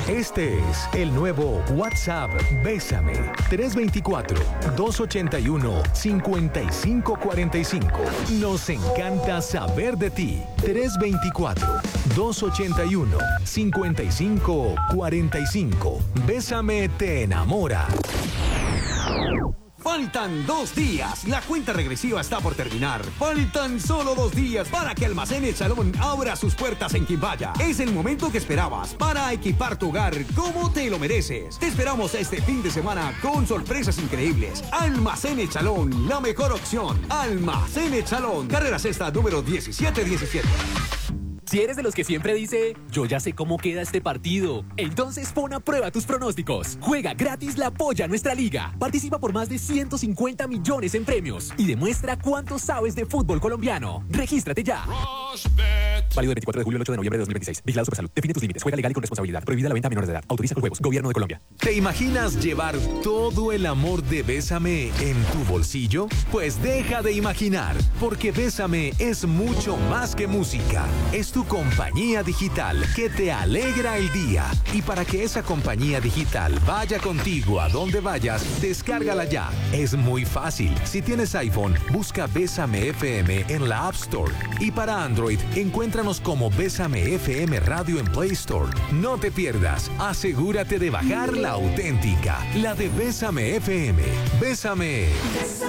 Este es el nuevo WhatsApp Bésame. 324-281-5545. Nos encanta saber de ti. 324-281-5545. Bésame te enamora. Faltan 2 días. La cuenta regresiva está por terminar. Faltan solo 2 días para que Almacén El Chalón abra sus puertas en Quimbaya. Es el momento que esperabas para equipar tu hogar como te lo mereces. Te esperamos este fin de semana con sorpresas increíbles. Almacén El Chalón, la mejor opción. Almacén El Chalón. Carrera Sexta, número 1717. Si eres de los que siempre dice, yo ya sé cómo queda este partido, entonces pon a prueba tus pronósticos. Juega gratis la Polla Nuestra Liga. Participa por más de 150 millones en premios y demuestra cuánto sabes de fútbol colombiano. Regístrate ya. Válido del 24 de julio al 8 de noviembre de 2026. Vigilado Supersalud. Define tus límites. Juega legal y con responsabilidad. Prohibida la venta a menores de edad. Autoriza con juegos. Gobierno de Colombia. ¿Te imaginas llevar todo el amor de Bésame en tu bolsillo? Pues deja de imaginar, porque Bésame es mucho más que música. Es tu compañía digital que te alegra el día. Y para que esa compañía digital vaya contigo a donde vayas, descárgala ya. Es muy fácil. Si tienes iPhone, busca Bésame FM en la App Store. Y para Android, encuéntranos como Bésame FM Radio en Play Store. No te pierdas. Asegúrate de bajar la auténtica, la de Bésame FM. Bésame.